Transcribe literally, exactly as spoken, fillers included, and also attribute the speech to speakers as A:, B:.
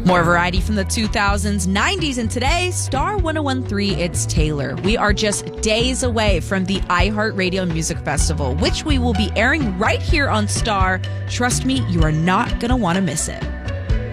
A: More variety from the two thousands, nineties, and today, Star one oh one point three, it's Taylor. We are just days away from the iHeartRadio Music Festival, which we will be airing right here on Star. Trust me, you are not going to want to miss it.